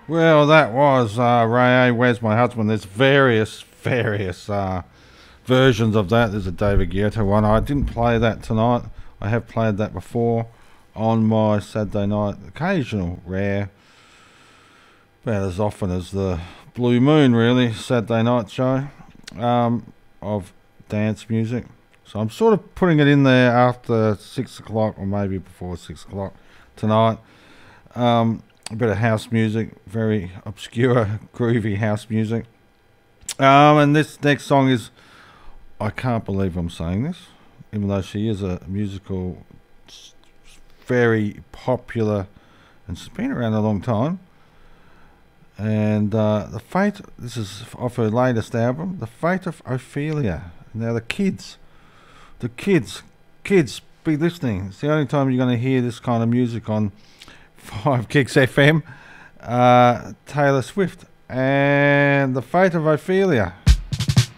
Well, that was Ray A. Where's My Husband? There's various versions of that. There's a David Guetta one. I didn't play that tonight. I have played that before on my Saturday night, occasional, rare, about as often as the Blue Moon, really, Saturday night show of dance music. So I'm sort of putting it in there after 6 o'clock or maybe before 6 o'clock tonight. A bit of house music, very obscure, groovy house music. And this next song is, I can't believe I'm saying this, even though she is a musical, very popular, and she's been around a long time. And this is off her latest album, The Fate of Ophelia. Now kids, be listening. It's the only time you're going to hear this kind of music on 5 Kicks FM. Taylor Swift and The Fate of Ophelia.